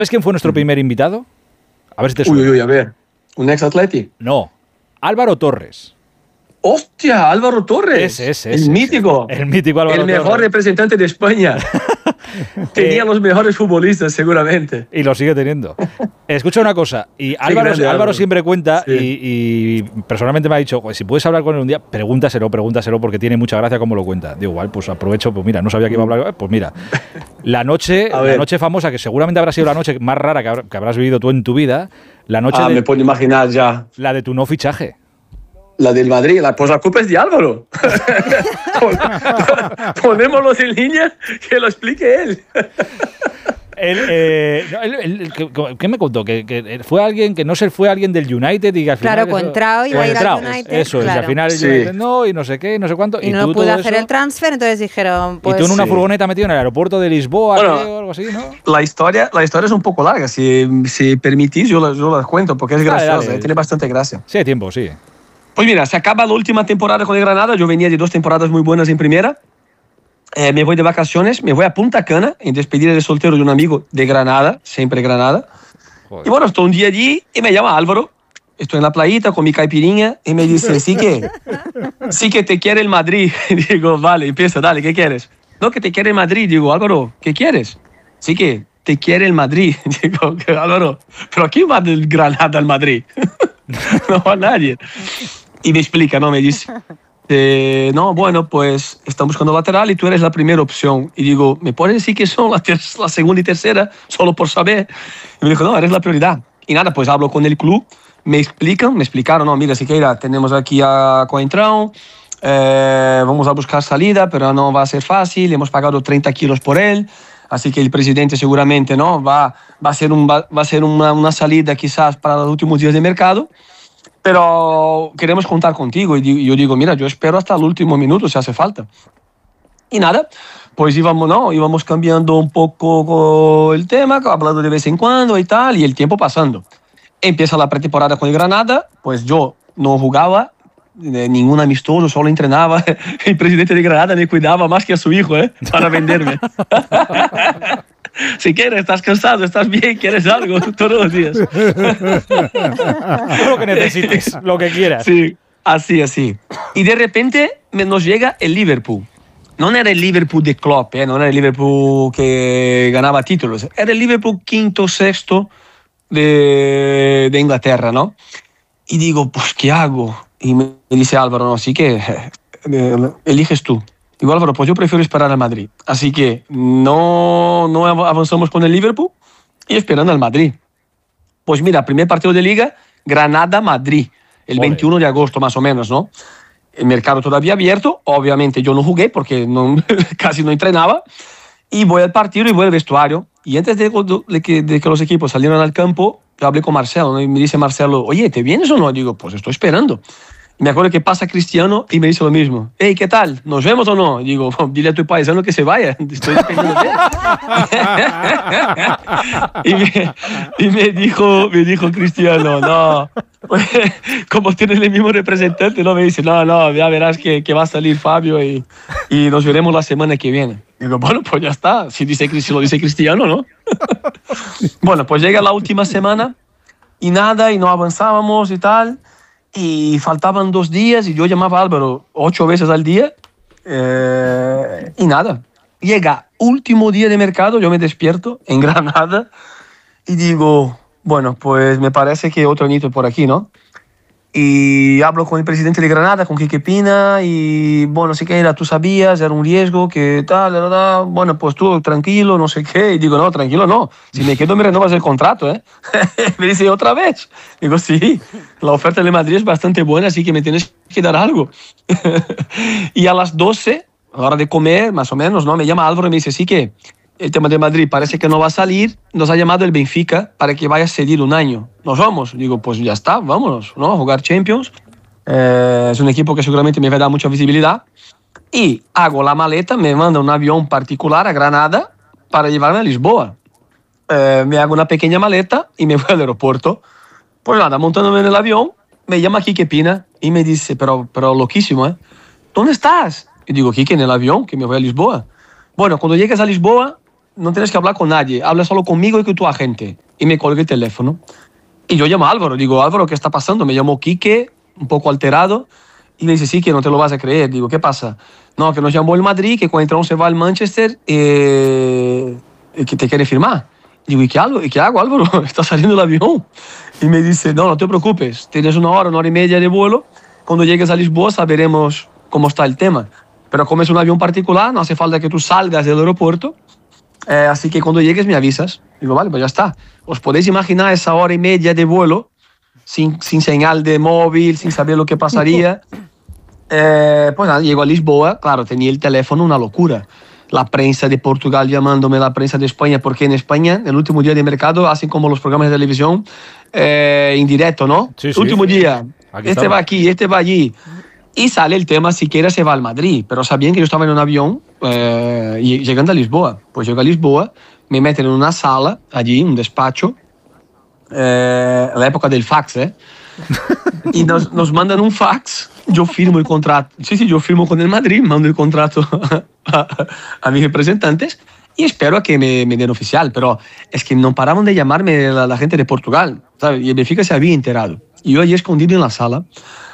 ¿Sabes quién fue nuestro primer invitado? A ver si te suena. Uy, a ver. ¿Un ex-atleti? No, Álvaro Torres. ¡Hostia! Álvaro Torres. El mítico. El mítico Álvaro Torres. El mejor representante de España. Tenía los mejores futbolistas, seguramente. Y lo sigue teniendo. Escucha una cosa. Y Álvaro siempre cuenta, sí. y personalmente me ha dicho, pues, si puedes hablar con él un día, pregúntaselo, porque tiene mucha gracia cómo lo cuenta. Digo, igual, pues aprovecho, pues mira, no sabía que iba a hablar. Pues mira, la noche famosa, que seguramente habrá sido la noche más rara que habrás vivido tú en tu vida, la noche me puedo imaginar ya. La de tu no fichaje. La del Madrid, pues la culpa es de Álvaro. Ponémoslos en línea, que lo explique él. ¿Qué me contó? Que fue alguien que no se fue alguien del United y que al final. Claro, Contrao iba a ir al United. Eso, claro. Y al final el United no, y no sé qué, no sé cuánto. Y no pude hacer el transfer, entonces dijeron. Pues, y tú en una furgoneta metido en el aeropuerto de Lisboa, o algo así, ¿no? La historia es un poco larga. Si permitís, yo la cuento, porque es graciosa, dale. Tiene bastante gracia. Sí, hay tiempo, sí. Pues mira, se acaba la última temporada con el Granada. Yo venía de 2 temporadas muy buenas en primera. Me voy de vacaciones, me voy a Punta Cana en despedida de soltero de un amigo de Granada, siempre Granada. Joder. Y bueno, estoy un día allí y me llama Álvaro. Estoy en la playita con mi caipirinha y me dice, sí que te quiere el Madrid. Digo, vale, empieza, dale, ¿qué quieres? No, que te quiere el Madrid. Digo, Álvaro, ¿qué quieres? Sí que te quiere el Madrid. Digo, Álvaro, ¿pero quién va del Granada al Madrid? No va nadie. Y me explica, ¿no? Me dice, no, bueno, pues estamos buscando lateral y tú eres la primera opción. Y digo, ¿me puedes decir que son la segunda y tercera? Solo por saber. Y me dijo, no, eres la prioridad. Y nada, pues hablo con el club, me explicaron, no, mira, Siqueira, tenemos aquí a Coentrão, vamos a buscar salida, pero no va a ser fácil, hemos pagado 30 kilos por él, así que el presidente seguramente no va a ser una salida quizás para los últimos días de mercado. Pero queremos contar contigo. Y yo digo, mira, yo espero hasta el último minuto si hace falta. Y nada, pues íbamos cambiando un poco el tema, hablando de vez en cuando y tal, y el tiempo pasando. Empieza la pretemporada con el Granada, pues yo no jugaba ningún amistoso, solo entrenaba. El presidente de Granada me cuidaba más que a su hijo, para venderme. Si quieres, estás cansado, estás bien, quieres algo todos los días. Lo que necesites, lo que quieras. Sí, así. Y de repente nos llega el Liverpool. No era el Liverpool de Klopp, no era el Liverpool que ganaba títulos. Era el Liverpool quinto, sexto de Inglaterra, ¿no? Y digo, pues, ¿qué hago? Y me dice Álvaro, no, así que eliges tú. Digo, Álvaro, pues yo prefiero esperar al Madrid. Así que no avanzamos con el Liverpool y esperando al Madrid. Pues mira, primer partido de Liga, Granada-Madrid, el 21 de agosto más o menos, ¿no? El mercado todavía abierto. Obviamente yo no jugué porque casi no entrenaba. Y voy al partido y voy al vestuario. Y antes de que los equipos salieran al campo, yo hablé con Marcelo, ¿no? Y me dice Marcelo, oye, ¿te vienes o no? Digo, pues estoy esperando. Me acuerdo que pasa Cristiano y me dice lo mismo. Hey, ¿qué tal? ¿Nos vemos o no? Digo, dile a tu paisano que se vaya. Estoy dependiendo de él. y me dijo Cristiano, no. Como tienes el mismo representante, no me dice, no, ya verás que va a salir Fabio y nos veremos la semana que viene. Digo, bueno, pues ya está. Si lo dice Cristiano, ¿no? Bueno, pues llega la última semana y nada, y no avanzábamos y tal. Y faltaban 2 días y yo llamaba a Álvaro 8 veces al día y nada. Llega último día de mercado, yo me despierto en Granada y digo, bueno, pues me parece que otro añito por aquí, ¿no? Y hablo con el presidente de Granada, con Quique Pina, y bueno, sí que era, tú sabías, era un riesgo, que tal, ¿verdad? Bueno, pues tú tranquilo, no sé qué. Y digo, no, tranquilo no, si me quedo me renovas el contrato, ¿eh? Me dice, ¿otra vez? Digo, sí, la oferta de Madrid es bastante buena, así que me tienes que dar algo. Y a las 12, a la hora de comer, más o menos, ¿no? Me llama Álvaro y me dice, sí que el tema de Madrid parece que no va a salir, nos ha llamado el Benfica para que vaya a cedir un año. ¿Nos vamos? Digo, pues ya está, vámonos, ¿no? A jugar Champions. Es un equipo que seguramente me va a dar mucha visibilidad. Y hago la maleta, me manda un avión particular a Granada para llevarme a Lisboa. Me hago una pequeña maleta y me voy al aeropuerto. Pues nada, montándome en el avión, me llama Quique Pina y me dice, pero loquísimo, ¿eh? ¿Dónde estás? Y digo, Quique, en el avión, que me voy a Lisboa. Bueno, cuando llegas a Lisboa, no tienes que hablar con nadie, habla solo conmigo y con tu agente. Y me colgué el teléfono. Y yo llamo a Álvaro, digo, Álvaro, ¿qué está pasando? Me llamó Quique, un poco alterado, y me dice, sí, que no te lo vas a creer. Digo, ¿qué pasa? No, que nos llamó el Madrid, que cuando entramos se va al Manchester, que te quiere firmar. Digo, ¿y qué hago, Álvaro? Está saliendo el avión. Y me dice, no te preocupes, tienes una hora y media de vuelo. Cuando llegues a Lisboa saberemos cómo está el tema. Pero como es un avión particular, no hace falta que tú salgas del aeropuerto. Así que cuando llegues me avisas. Digo, vale, pues ya está. Os podéis imaginar esa hora y media de vuelo, sin señal de móvil, sin saber lo que pasaría. Pues nada, llego a Lisboa, claro, tenía el teléfono una locura. La prensa de Portugal llamándome, la prensa de España, porque en España, el último día de mercado, hacen como los programas de televisión en directo, ¿no? Sí, último día, aquí este estamos. va aquí, este va allí. Y sale el tema, siquiera se va al Madrid, pero sabían que yo estaba en un avión y llegando a Lisboa. Pues llego a Lisboa, me meten en una sala, allí, un despacho, la época del fax, y nos mandan un fax, yo firmo el contrato, sí, yo firmo con el Madrid, mando el contrato a mis representantes y espero a que me den oficial, pero es que no paraban de llamarme la gente de Portugal, ¿sabes? Y el Benfica se había enterado. Y yo allí escondido en la sala,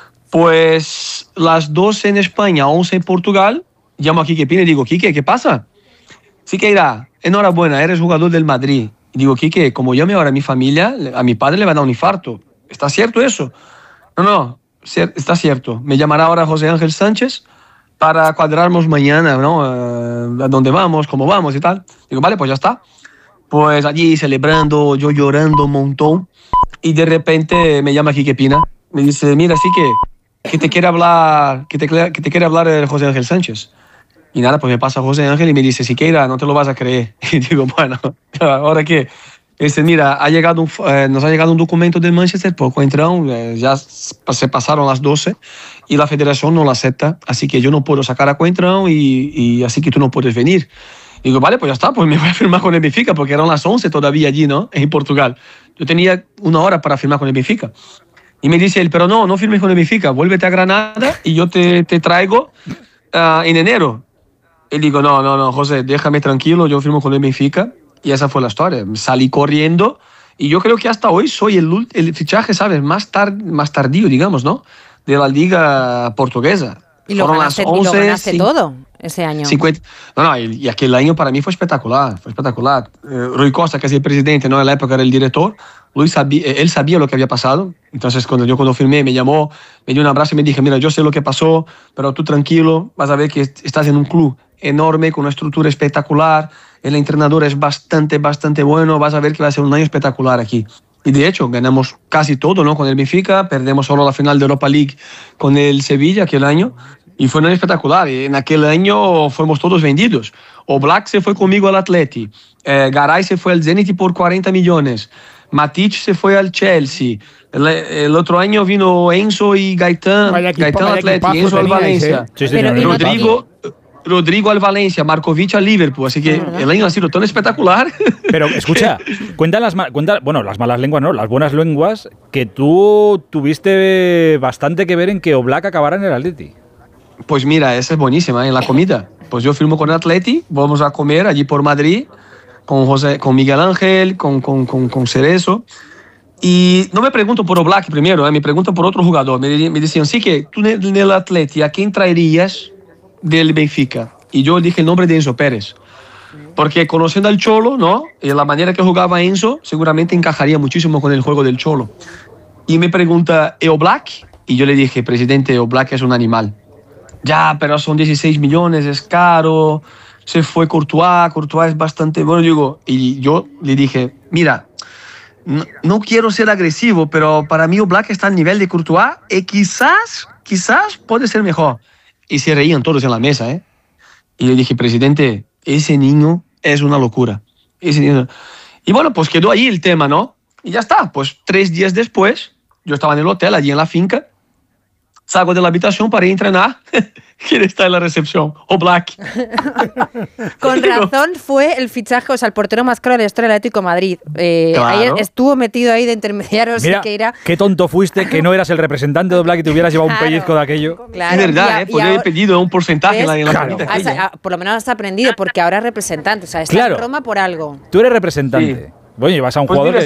pues las 12 en España, 11 en Portugal, llamo a Quique Pina y digo, Quique, ¿qué pasa? Siqueira, enhorabuena, eres jugador del Madrid. Y digo, Quique, como llame ahora a mi familia, a mi padre le va a dar un infarto. ¿Está cierto eso? No, está cierto. Me llamará ahora José Ángel Sánchez para cuadrarnos mañana, ¿no? A dónde vamos, cómo vamos y tal. Digo, vale, pues ya está. Pues allí celebrando, yo llorando un montón. Y de repente me llama Quique Pina. Me dice, mira, sí que te quiere hablar, que te quiere hablar José Ángel Sánchez. Y nada, pues me pasa José Ángel y me dice, Siqueira, no te lo vas a creer. Y digo, bueno, ¿ahora qué? Dice, mira, nos ha llegado un documento del Manchester por Coentrão, ya se pasaron las 12 y la federación no lo acepta, así que yo no puedo sacar a Coentrão y así que tú no puedes venir. Y digo, vale, pues ya está, pues me voy a firmar con el Benfica porque eran las 11 todavía allí, ¿no? En Portugal. Yo tenía una hora para firmar con el Benfica. Y me dice él, pero no firmes con el Benfica, vuélvete a Granada y yo te traigo en enero. Y digo, no, José, déjame tranquilo, yo firmo con el Benfica. Y esa fue la historia. Salí corriendo y yo creo que hasta hoy soy el fichaje, ¿sabes? Más tardío, digamos, ¿no? De la liga portuguesa. Y lo ganaste todo ese año. 50, y aquel año para mí fue espectacular, Rui Costa, que es el presidente, ¿no? En la época era el director, él sabía lo que había pasado. Entonces cuando firmé me llamó, me dio un abrazo y me dije, mira, yo sé lo que pasó, pero tú tranquilo, vas a ver que estás en un club enorme, con una estructura espectacular, el entrenador es bastante bueno, vas a ver que va a ser un año espectacular aquí. Y de hecho, ganamos casi todo, ¿no? Con el Benfica, perdemos solo la final de Europa League con el Sevilla aquel año, y fue un año espectacular. Y en aquel año fuimos todos vendidos. Oblak se fue conmigo al Atleti, Garay se fue al Zenit por 40 millones, Matic se fue al Chelsea, el otro año vino Enzo y Gaitán al Atleti, Enzo al Valencia, Rodrigo al Valencia, Markovic al Liverpool, así que el año ha sido tan espectacular. Pero escucha, cuenta las malas lenguas, no, las buenas lenguas, que tú tuviste bastante que ver en que Oblak acabara en el Atleti. Pues mira, esa es buenísima, en la comida. Pues yo firmo con el Atleti, vamos a comer allí por Madrid, con Miguel Ángel, con Cerezo. Y no me pregunto por Oblak primero, me pregunto por otro jugador. Me decían, sí que tú en el Atleti, ¿a quién traerías del Benfica? Y yo dije el nombre de Enzo Pérez, porque conociendo al Cholo, ¿no? Y la manera que jugaba Enzo seguramente encajaría muchísimo con el juego del Cholo. Y me pregunta, ¿y Oblak? Y yo le dije, presidente, Oblak es un animal. Ya, pero son 16 millones, es caro, se fue Courtois es bastante bueno. Y yo le dije, mira, no quiero ser agresivo, pero para mí Oblak está al nivel de Courtois y quizás puede ser mejor. Y se reían todos en la mesa, ¿eh? Y le dije, presidente, ese niño es una locura. Y bueno, pues quedó ahí el tema, ¿no? Y ya está, pues 3 días después, yo estaba en el hotel, allí en la finca, salgo de la habitación para ir a entrenar. ¿Quién está en la recepción? Oblak. Con razón fue el fichaje, o sea, el portero más caro de la historia del Atlético de Madrid. Claro. Ayer estuvo metido ahí de intermediario. Mira, qué tonto fuiste que no eras el representante de Oblak y te hubieras llevado un pellizco de aquello. Claro. Es verdad, podría haber pedido un porcentaje en la claro. Por lo menos has aprendido, porque ahora es representante. O sea, está en Roma por algo. Tú eres representante. Sí. Bueno, y vas a un Pues jugador mira,